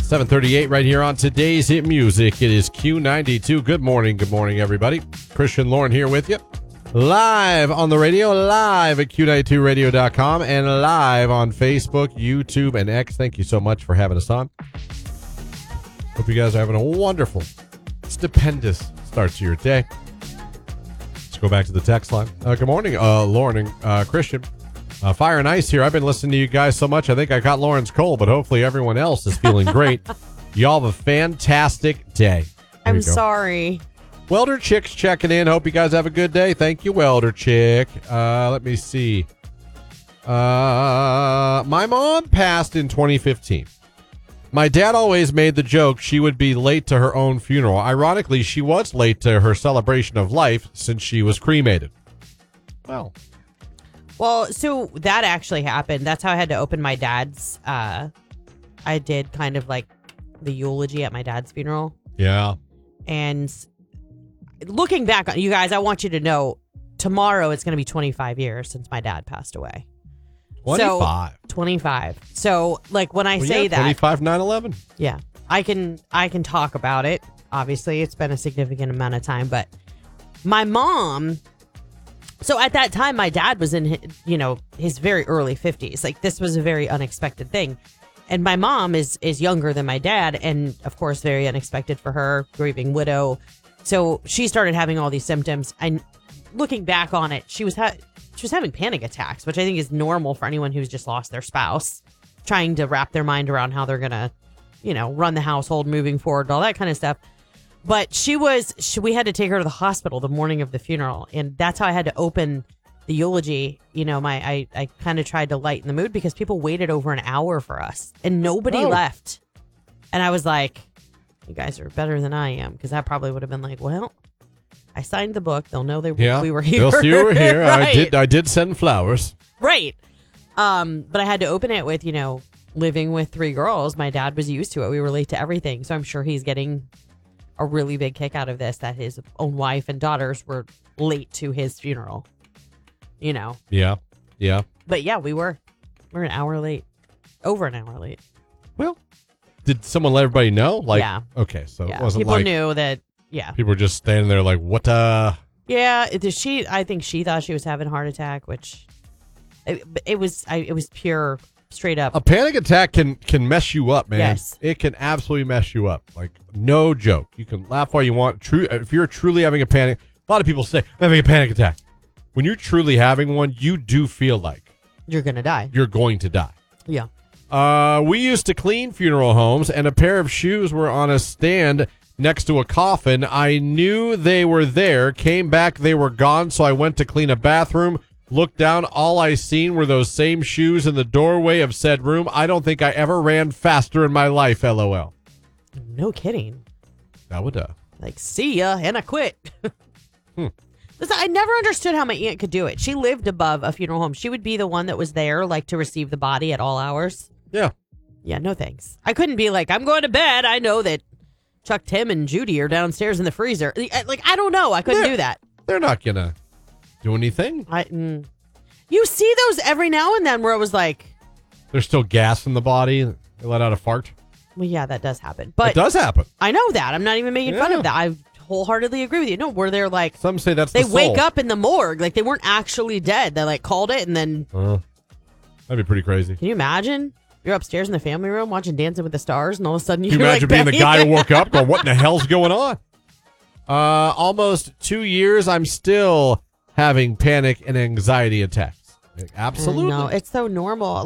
7:38 right here on today's Hit Music. It is Q92. Good morning, everybody. Christian Lauren here with you. Live on the radio, live at Q92radio.com, and live on Facebook, YouTube, and X. Thank you so much for having us on. Hope you guys are having a wonderful, stupendous start to your day. Let's go back to the text line. Good morning, Lauren and Christian. Fire and Ice here. I've been listening to you guys so much, I think I caught Lauren's cold, but hopefully everyone else is feeling great. Y'all have a fantastic day. I'm sorry. Welder Chick's checking in. Hope you guys have a good day. Thank you, Welder Chick. Let me see. My mom passed in 2015. My dad always made the joke she would be late to her own funeral. Ironically, she was late to her celebration of life since she was cremated. Well, so that actually happened. That's how I had to open my dad's. I did kind of like the eulogy at my dad's funeral. Yeah. And looking back on you guys, I want you to know tomorrow it's going to be 25 years since my dad passed away. 25. So, 25. So like when I say that 25 9/11. Yeah. I can talk about it. Obviously, it's been a significant amount of time, but my mom. So at that time, my dad was in his very early 50s. Like this was a very unexpected thing. And my mom is younger than my dad, and of course, very unexpected for her, grieving widow. So she started having all these symptoms. And looking back on it, she was having panic attacks, which I think is normal for anyone who's just lost their spouse, trying to wrap their mind around how they're gonna, run the household moving forward, all that kind of stuff. But we had to take her to the hospital the morning of the funeral, and that's how I had to open the eulogy. I kind of tried to lighten the mood because people waited over an hour for us, and nobody left. And I was like, you guys are better than I am, because that probably would have been like, well, I signed the book. They'll know we were here. They'll see we were here. Right. I did send flowers. Right. But I had to open it with, living with three girls. My dad was used to it. We were late to everything. So I'm sure he's getting a really big kick out of this, that his own wife and daughters were late to his funeral. Yeah. Yeah. But yeah, we're an hour late. Over an hour late. Well, did someone let everybody know? Yeah. Okay, so yeah. it wasn't people like knew that. Yeah. People were just standing there like, what? Yeah. I think she thought she was having a heart attack, which it was pure, straight up. A panic attack can mess you up, man. Yes. It can absolutely mess you up. Like, no joke. You can laugh all you want. If you're truly having a panic, a lot of people say, I'm having a panic attack. When you're truly having one, you do feel like you're going to die. You're going to die. Yeah. We used to clean funeral homes, and a pair of shoes were on a stand next to a coffin. I knew they were there, came back, they were gone, so I went to clean a bathroom. Looked down, all I seen were those same shoes in the doorway of said room. I don't think I ever ran faster in my life, LOL. No kidding. That would, like, see ya, and I quit. Listen, I never understood how my aunt could do it. She lived above a funeral home. She would be the one that was there, like, to receive the body at all hours. Yeah. Yeah, no thanks. I couldn't be like, I'm going to bed. I know that Chuck, Tim, and Judy are downstairs in the freezer. Like, I don't know. I couldn't do that. They're not going to do anything. You see those every now and then where it was like, there's still gas in the body. They let out a fart. Well, yeah, that does happen. But it does happen. I know that. I'm not even making fun of that. I wholeheartedly agree with you. No, where they're like, some say that's they the wake up in the morgue, like they weren't actually dead. They like called it, and then that'd be pretty crazy. Can you imagine? You're upstairs in the family room watching Dancing with the Stars, and all of a sudden you're imagine being the guy who woke up going, what in the hell's going on? Almost 2 years, I'm still having panic and anxiety attacks. Absolutely. No, it's so normal.